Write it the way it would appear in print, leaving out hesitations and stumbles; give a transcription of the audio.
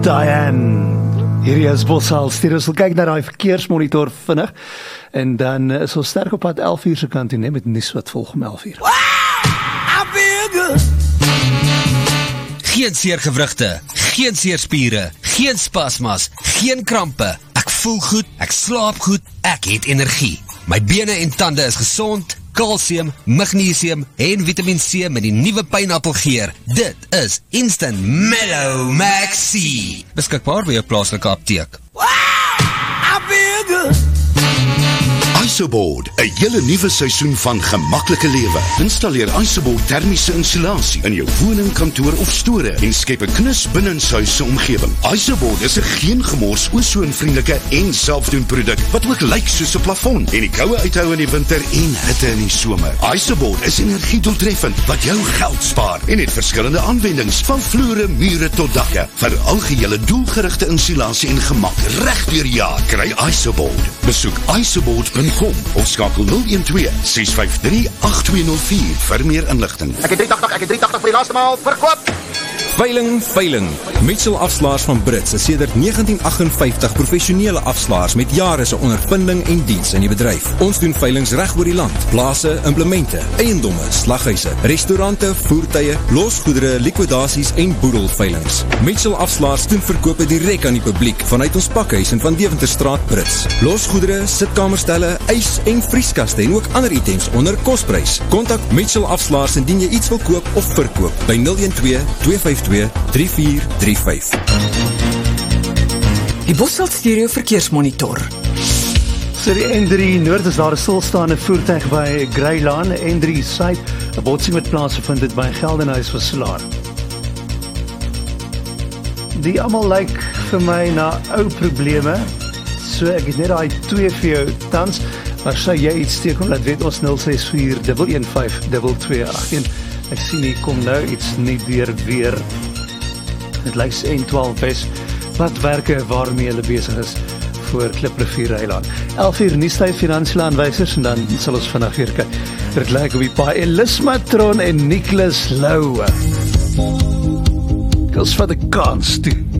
Diane, hierdie is Boshal. Ons sal kyk na die verkeersmonitor vinnig en dan is ons sterk op pad 11 uur se kant en met nuus wat volg om 11 uur. Geen seergewrigte, geen seerspiere, geen spasmas, geen krampe. Ek voel goed, ek slaap goed, ek het energie. My bene en tande is gesond, kalsium, magnesium en Vitamiin C met die nuwe pineappelgeer. Dit is Instant Mellow Max C. Beskikbaar by jou plaaslike apteek. Isoboard, 'n hele nuwe seisoen van gemaklike lewe. Installeer Isoboard termiese insulasie in jou woning, kantoor of store en skep 'n knus binnenshuisse omgewing. Isoboard is 'n geen gemors, ozonvriendelike en selfdoen produk wat ook lyk soos 'n plafon en die koue uithou in die winter en hitte in die somer. Isoboard is energiedoeltreffend wat jou geld spaar en het verskillende aanwendings van vloere, mure tot dakke vir algehele doelgerigte insulasie en gemak reg deur jaar. Kry Isoboard. Besoek isoboard.com of skakel 012-653-8204 vir meer inligting. Ek het 380 vir die laaste maal verkoop. Veiling. Mitchell Afslaers van Brits is sedert 1958 professionele afslaers met jare se ondervinding en diens in die bedryf. Ons doen veilings reg oor die land. Plase, implemente, eiendomme, slaghuise, restaurante, voertuie, losgoedere, likwidasies en boedelveilings. Mitchell Afslaers doen verkope direk aan die publiek vanuit ons pakhuis in Van Deventerstraat Brits. Losgoedere, sitkamerstelle, ys en vrieskaste en ook ander items onder kosprys. Kontak Mitchell Afslaers indien jy iets wil koop of verkoop by 012-252-3435. Die Boshal Stereo Verkeersmonitor. So die N3 Noord is daar 'n stilstaande voertuig by Greylaan, N3 Suid, 'n botsing met plaasgevind het by Geldenhuys Wisselaar. Die almal lyk vir my na ou probleme, so ek het net daai 2 vir jou tans, maar sê jy iets steek om, laat weet ons 064-115-2281. Ek sien hier kom nou iets nie deur weer. Het lyk N12 Wes, wat werke waarmee hulle besig is voor Kliprivier Eiland. 11 uur nuustyd finansiële aanwysers en dan sal ons vandag weer kyk. Dit lyk op die paai Elismatron en Nicholas Lou. Ons vat 'n kans toe.